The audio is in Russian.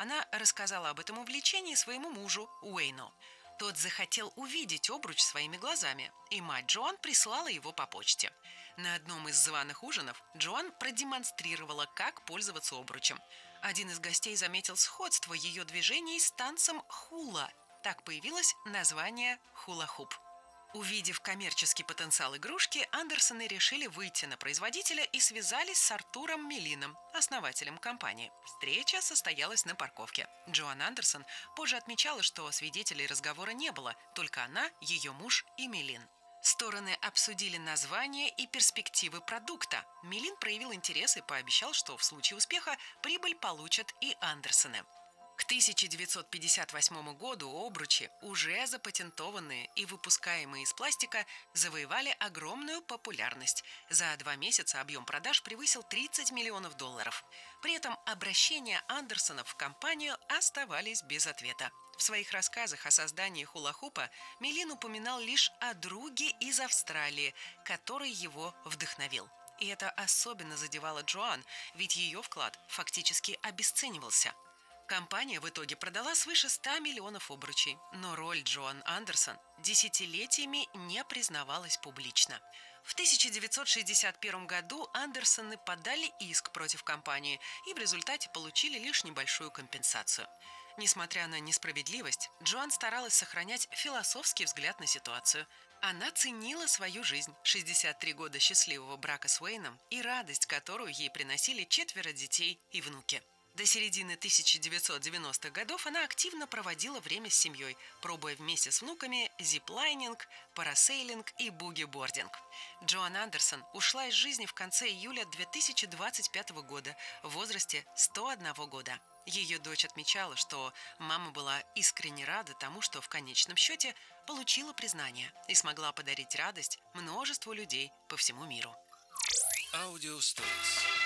Она рассказала об этом увлечении своему мужу Уэйну. Тот захотел увидеть обруч своими глазами, и мать Джоан прислала его по почте. На одном из званых ужинов Джоан продемонстрировала, как пользоваться обручем. Один из гостей заметил сходство ее движений с танцем хула. Так появилось название хула-хуп. Увидев коммерческий потенциал игрушки, Андерсоны решили выйти на производителя и связались с Артуром Мелином, основателем компании. Встреча состоялась на парковке. Джоан Андерсон позже отмечала, что свидетелей разговора не было, только она, ее муж и Мелин. Стороны обсудили название и перспективы продукта. Мелин проявил интерес и пообещал, что в случае успеха прибыль получат и Андерсоны. К 1958 году обручи, уже запатентованные и выпускаемые из пластика, завоевали огромную популярность. За 2 месяца объем продаж превысил $30 миллионов. При этом обращения Андерсонов в компанию оставались без ответа. В своих рассказах о создании хула-хупа Мелин упоминал лишь о друге из Австралии, который его вдохновил. И это особенно задевало Джоан, ведь ее вклад фактически обесценивался. Компания в итоге продала свыше 100 миллионов обручей, но роль Джоан Андерсон десятилетиями не признавалась публично. В 1961 году Андерсоны подали иск против компании и в результате получили лишь небольшую компенсацию. Несмотря на несправедливость, Джоан старалась сохранять философский взгляд на ситуацию. Она ценила свою жизнь, 63 года счастливого брака с Уэйном и радость, которую ей приносили 4 детей и внуки. До середины 1990-х годов она активно проводила время с семьей, пробуя вместе с внуками зиплайнинг, парасейлинг и буги-бординг. Джоан Андерсон ушла из жизни в конце июля 2025 года в возрасте 101 года. Ее дочь отмечала, что мама была искренне рада тому, что в конечном счете получила признание и смогла подарить радость множеству людей по всему миру. Аудио Stories.